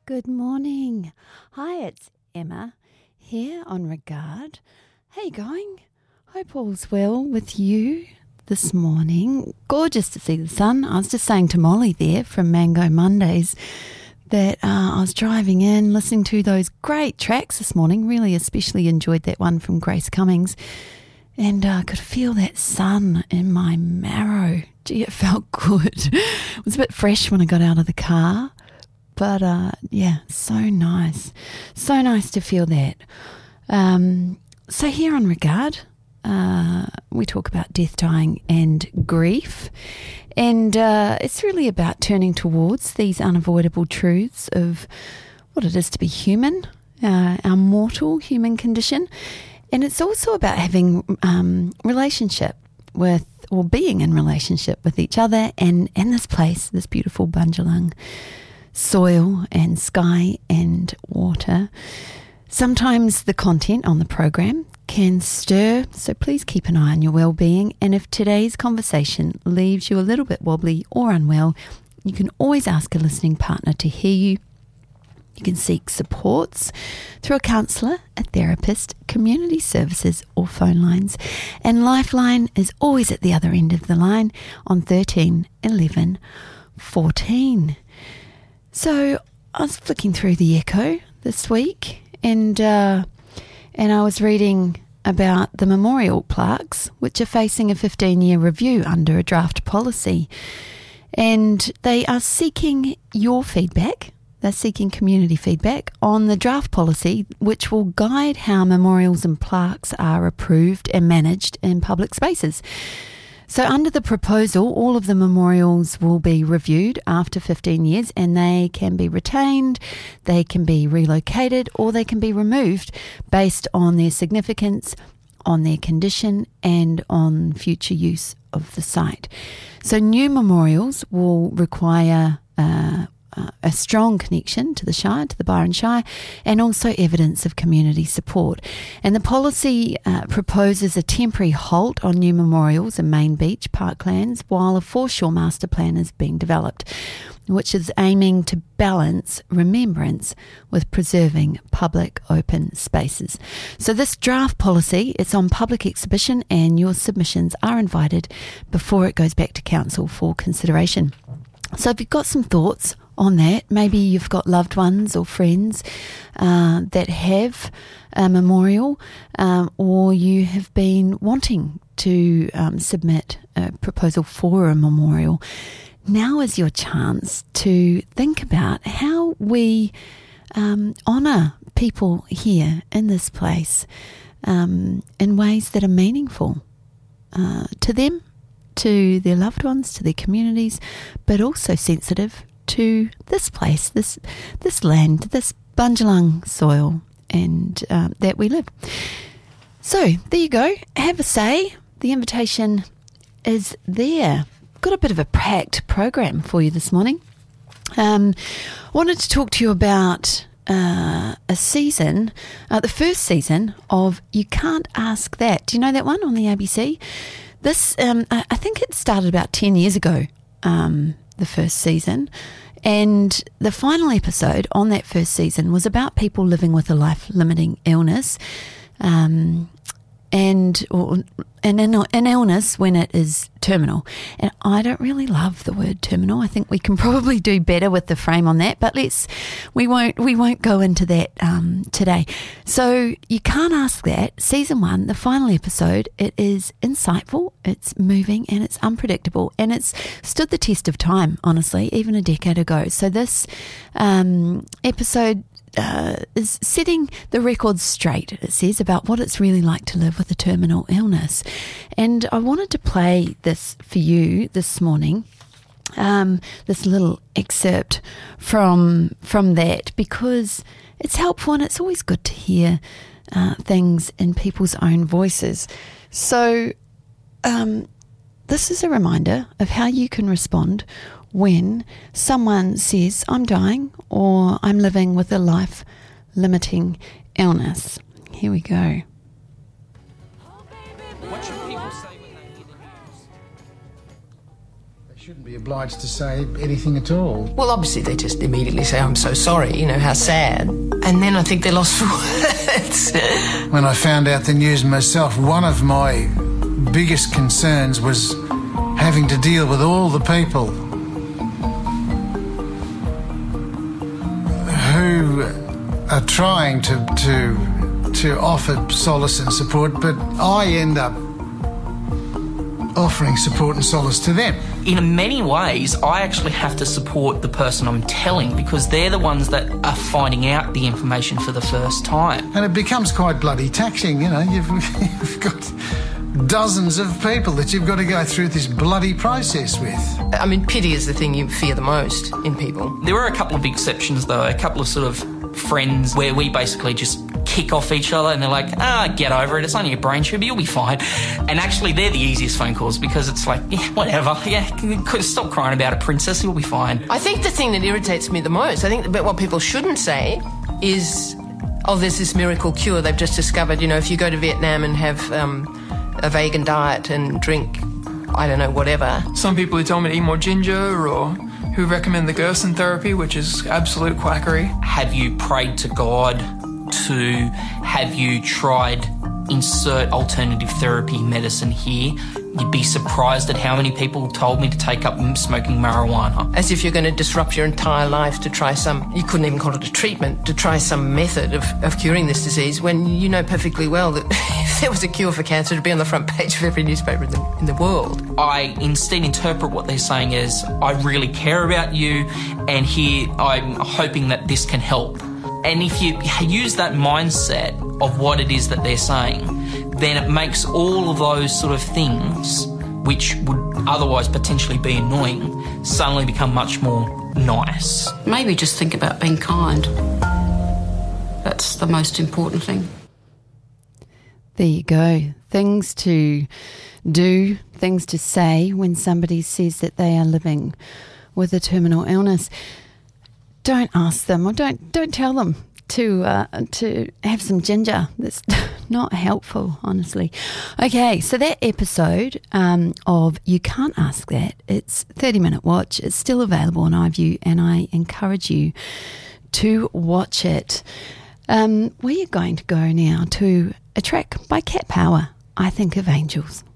Good morning. Hi, it's Emma here on Regard. How you going? Hope all's well with you this morning. Gorgeous to see the sun. I was just saying to Molly there from Mango Mondays that I was driving in, listening to those great tracks this morning. Really especially enjoyed that one from Grace Cummings. And I could feel that sun in my marrow. Gee, it felt good. It was a bit fresh when I got out of the car. But, yeah, so nice. So nice to feel that. So here on Regard, we talk about death, dying and grief. And it's really about turning towards these unavoidable truths of what it is to be human, our mortal human condition. And it's also about having relationship with, or being in relationship with each other and this place, this beautiful Bundjalung soil and sky and water. Sometimes the content on the program can stir, so please keep an eye on your well-being. And if today's conversation leaves you a little bit wobbly or unwell, you can always ask a listening partner to hear you. You can seek supports through a counsellor, a therapist, community services or phone lines. And Lifeline is always at the other end of the line on 13 11 14. So I was flicking through the Echo this week and I was reading about the memorial plaques, which are facing a 15-year review under a draft policy. And they are seeking your feedback. They're seeking community feedback on the draft policy, which will guide how memorials and plaques are approved and managed in public spaces. So under the proposal, all of the memorials will be reviewed after 15 years and they can be retained, they can be relocated, or they can be removed based on their significance, on their condition, and on future use of the site. So new memorials will require a strong connection to the Shire, to the Byron Shire, and also evidence of community support. And the policy proposes a temporary halt on new memorials and main beach parklands while a foreshore master plan is being developed, which is aiming to balance remembrance with preserving public open spaces. So this draft policy, it's on public exhibition and your submissions are invited before it goes back to Council for consideration. So if you've got some thoughts on that, maybe you've got loved ones or friends that have a memorial, or you have been wanting to submit a proposal for a memorial, now is your chance to think about how we honour people here in this place in ways that are meaningful to them, to their loved ones, to their communities, but also sensitive to this place, this land, this Bundjalung soil, and that we live. So there you go. Have a say. The invitation is there. Got a bit of a packed program for you this morning. Wanted to talk to you about a season, the first season of You Can't Ask That. Do you know that one on the ABC? This, I think it started about 10 years ago, the first season. And the final episode on that first season was about people living with a life-limiting illness, and an illness when it is terminal. And I don't really love the word terminal. I think we can probably do better with the frame on that, but we won't go into that today. So You Can't Ask That, season 1, the final episode. It is insightful, it's moving, and it's unpredictable, and it's stood the test of time, honestly, even a decade ago. So this episode is setting the record straight, it says, about what it's really like to live with a terminal illness. And I wanted to play this for you this morning, this little excerpt from that, because it's helpful and it's always good to hear things in people's own voices. So this is a reminder of how you can respond when someone says, I'm dying, or I'm living with a life-limiting illness. Here we go. What should people say when they hear the news? Shouldn't be obliged to say anything at all. Well, obviously they just immediately say, I'm so sorry, how sad. And then I think they're lost for words. When I found out the news myself, one of my biggest concerns was having to deal with all the people who are trying to offer solace and support, but I end up offering support and solace to them. In many ways, I actually have to support the person I'm telling because they're the ones that are finding out the information for the first time. And it becomes quite bloody taxing, You've got dozens of people that you've got to go through this bloody process with. I mean, pity is the thing you fear the most in people. There were a couple of exceptions, though, a couple of sort of friends where we basically just kick off each other and they're like, get over it, it's only a brain tumor, you'll be fine. And actually they're the easiest phone calls because it's like, whatever, stop crying about it, princess, you'll be fine. I think the thing that irritates me the most, I think that what people shouldn't say is, there's this miracle cure they've just discovered, if you go to Vietnam and have a vegan diet and drink, I don't know, whatever. Some people who tell me to eat more ginger or who recommend the Gerson therapy, which is absolute quackery. Have you prayed to God? Have you tried insert alternative therapy medicine here? You'd be surprised at how many people told me to take up smoking marijuana. As if you're going to disrupt your entire life to try you couldn't even call it a treatment, to try some method of curing this disease when you know perfectly well that if there was a cure for cancer, it'd be on the front page of every newspaper in the world. I instead interpret what they're saying as, I really care about you and here I'm hoping that this can help. And if you use that mindset of what it is that they're saying, then it makes all of those sort of things, which would otherwise potentially be annoying, suddenly become much more nice. Maybe just think about being kind. That's the most important thing. There you go. Things to do, things to say when somebody says that they are living with a terminal illness. Don't ask them or don't tell them to have some ginger. That's not helpful, honestly. Okay, so that episode of You Can't Ask That, it's 30-minute watch. It's still available on iView and I encourage you to watch it. We're going to go now to a track by Cat Power, I Think of Angels.